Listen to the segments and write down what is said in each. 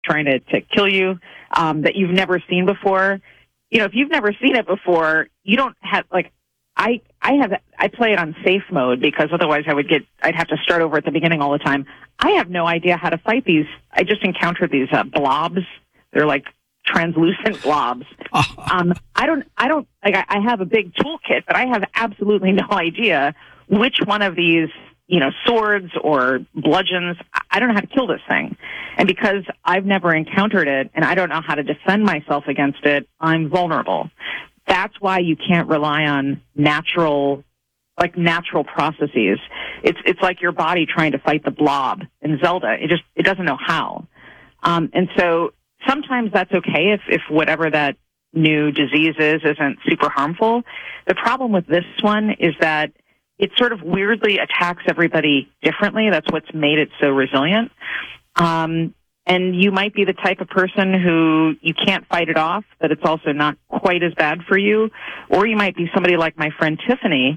trying to kill you, that you've never seen before. If you've never seen it before, you don't have, I play it on safe mode because otherwise I'd have to start over at the beginning all the time. I have no idea how to fight these. I just encountered these blobs. They're like translucent blobs. I have a big toolkit, but I have absolutely no idea which one of these, swords or bludgeons, I don't know how to kill this thing. And because I've never encountered it and I don't know how to defend myself against it, I'm vulnerable. That's why you can't rely on natural processes. It's like your body trying to fight the blob in Zelda. It doesn't know how. And so sometimes that's okay if whatever that new disease isn't super harmful. The problem with this one is that it sort of weirdly attacks everybody differently. That's what's made it so resilient. And you might be the type of person who you can't fight it off, but it's also not quite as bad for you. Or you might be somebody like my friend Tiffany,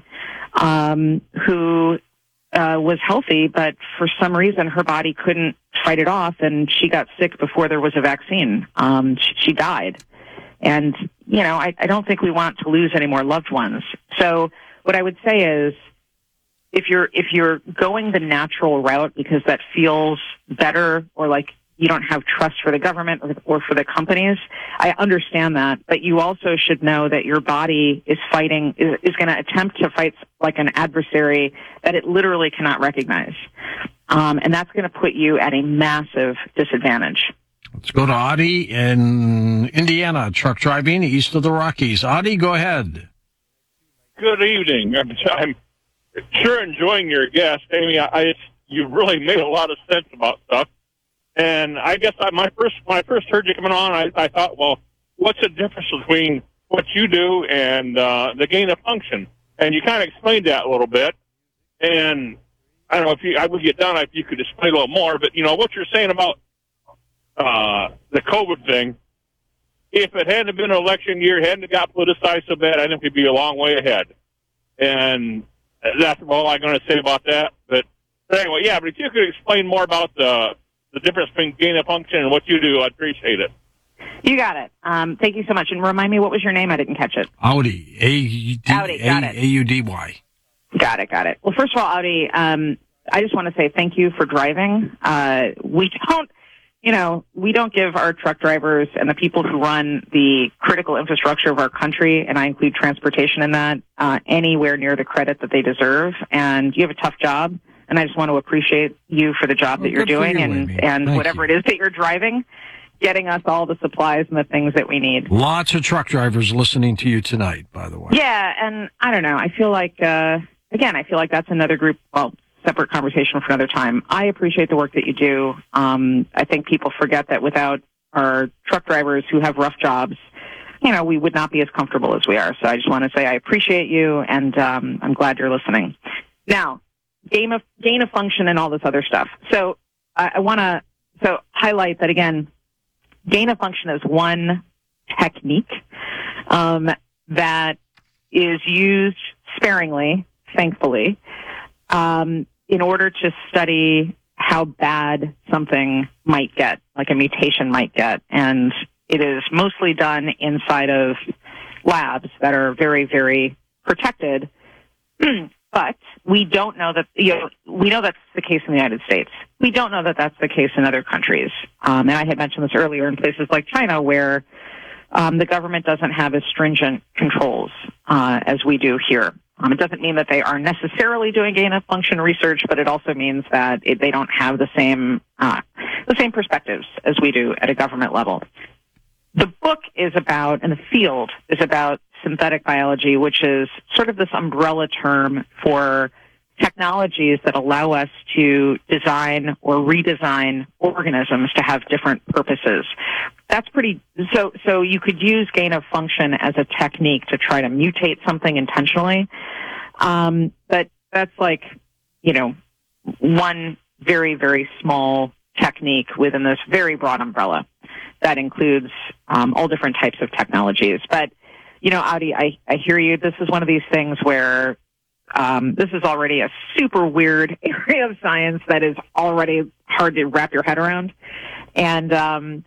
who was healthy, but for some reason her body couldn't fight it off, and she got sick before there was a vaccine. She died. And, I don't think we want to lose any more loved ones. So what I would say is, if you're going the natural route because that feels better, or like you don't have trust for the government or for the companies, I understand that. But you also should know that your body is going to attempt to fight like an adversary that it literally cannot recognize. And that's going to put you at a massive disadvantage. Let's go to Audie in Indiana, truck driving east of the Rockies. Audie, go ahead. Good evening. I'm sure enjoying your guest, Amy. You really made a lot of sense about stuff. And I guess when I first heard you coming on, I thought, well, what's the difference between what you do and the gain of function? And you kind of explained that a little bit. And I don't know I would get done if you could explain a little more. But what you're saying about the COVID thing, if it hadn't been an election year, hadn't got politicized so bad, I think we'd be a long way ahead. And that's all I'm going to say about that. But anyway, yeah, but if you could explain more about the difference between gain of function and what you do, I'd appreciate it. You got it. Thank you so much. And remind me, what was your name? I didn't catch it. Audi. Audi, got it. A-U-D-Y. Got it. Well, first of all, Audi, I just want to say thank you for driving. We don't give our truck drivers and the people who run the critical infrastructure of our country, and I include transportation in that, anywhere near the credit that they deserve. And you have a tough job, and I just want to appreciate you for the job that you're doing and whatever it is that you're driving, getting us all the supplies and the things that we need. Lots of truck drivers listening to you tonight, by the way. Yeah, and I don't know. I feel like, that's another group, separate conversation for another time. I appreciate the work that you do. I think people forget that without our truck drivers who have rough jobs, we would not be as comfortable as we are. So I just want to say I appreciate you, and I'm glad you're listening. Now, gain of function and all this other stuff. So I want to highlight that again. Gain of function is one technique that is used sparingly, thankfully, in order to study how bad something might get, like a mutation might get. And it is mostly done inside of labs that are very, very protected. But we don't know that, we know that's the case in the United States. We don't know that that's the case in other countries. And I had mentioned this earlier in places like China, where the government doesn't have as stringent controls as we do here. It doesn't mean that they are necessarily doing gain-of-function research, but it also means that they don't have the same perspectives as we do at a government level. The book is about, and the field is about, synthetic biology, which is sort of this umbrella term for technologies that allow us to design or redesign organisms to have different purposes. That's so you could use gain of function as a technique to try to mutate something intentionally. But that's one very, very small technique within this very broad umbrella that includes all different types of technologies. But Audi, I hear you. This is one of these things where this is already a super weird area of science that is already hard to wrap your head around. And